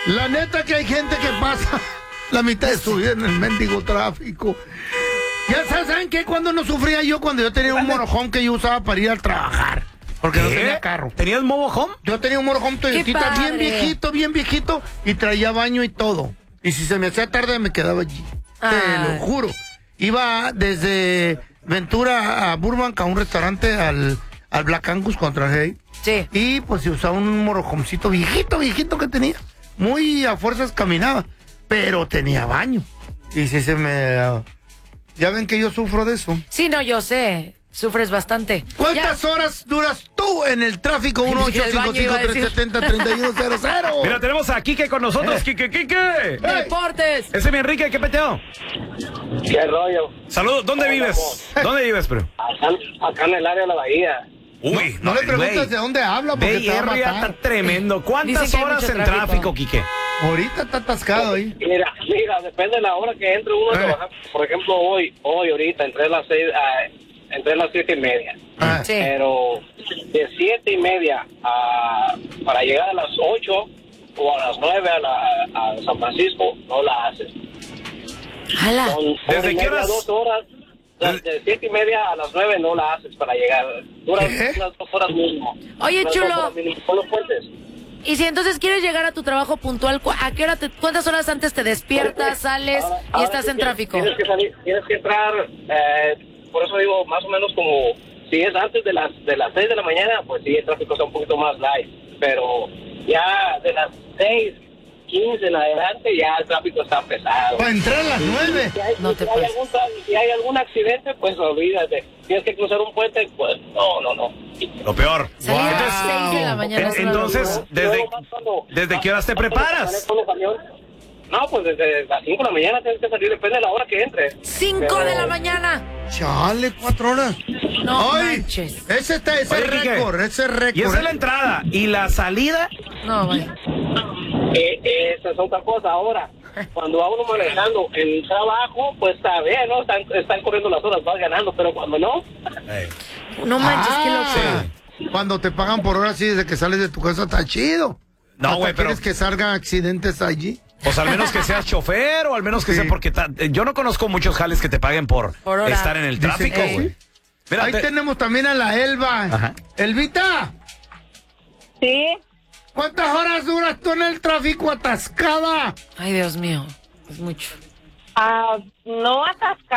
La neta que hay gente que pasa la mitad de su vida en el mendigo tráfico. Ya saben que cuando no sufría yo, cuando yo tenía un motorhome que yo usaba para ir a trabajar. Porque no tenía carro. ¿Tenías motorhome? Yo tenía un motorhome Toyotita bien viejito, y traía baño y todo. Y si se me hacía tarde me quedaba allí. Te lo juro. Iba desde Ventura a Burbank a un restaurante al Black Angus contra Hey. Sí. Y pues se usaba un motorhomecito viejito que tenía. Muy a fuerzas caminaba, pero tenía baño. Y si se me... Ya ven que yo sufro de eso. Sí, no, yo sé. Sufres bastante. ¿Cuántas horas duras tú en el tráfico? 1-855-370-3100. Mira, tenemos a Quique con nosotros. Quique. Deportes. Ese es mi Enrique, ¿qué peteo? ¿Qué rollo? Saludos, ¿dónde vives? ¿Dónde vives, pero? Acá en el área de la bahía. Uy, no le preguntes de dónde habla porque te va a matar. Está tremendo. ¿Cuántas Dicen que hay horas mucho en tráfico, Quique? Ahorita está atascado ahí. Mira, depende de la hora que entre uno a trabajar. Por ejemplo, hoy ahorita entré a las 7:30. Ah. Sí. Pero de 7:30 para llegar a las 8 o a las 9 a San Francisco, no la haces. ¡Hala! Son ¿Desde qué horas? 2 horas. De 7:30 a las 9 no la haces para llegar. Duras unas 2 horas mínimo. Oye, Unas chulo. 2 horas mínimo. Con los puentes. Y si entonces quieres llegar a tu trabajo puntual, ¿a qué hora cuántas horas antes te despiertas, sales y estás en tráfico? Tienes que salir, tienes que entrar, por eso digo, más o menos como, si es antes de las 6 de la mañana, pues sí, el tráfico está un poquito más light, pero ya de las 6:15 en adelante, ya el tráfico está pesado. Para entrar a las 9. Si hay algún accidente, pues olvídate. Tienes que cruzar un puente, pues no. Lo peor. Salir a las 6 de la mañana. Entonces, ¿desde qué horas te preparas? No, pues desde las 5 de la mañana tienes que salir, depende de la hora que entres. 5 de la mañana. Chale, 4 horas. No Ay, manches. ese récord. Y esa es la entrada. ¿Y la salida? No, vaya. Esa es otra cosa ahora. Cuando va uno manejando en el trabajo, pues está bien, ¿no? Están corriendo las horas, vas ganando, pero cuando no... No manches, qué loco. Cuando te pagan por hora, sí, desde que sales de tu casa, está chido. No, güey, pero... ¿Quieres que salgan accidentes allí? Pues al menos que seas chofer o al menos que sea porque... yo no conozco muchos jales que te paguen por hora. estar en el tráfico, güey. Ahí tenemos también a la Elba. Ajá. Elvita. Sí. ¿Cuántas horas duras tú en el tráfico atascada? Ay, Dios mío. Es mucho. No atascada.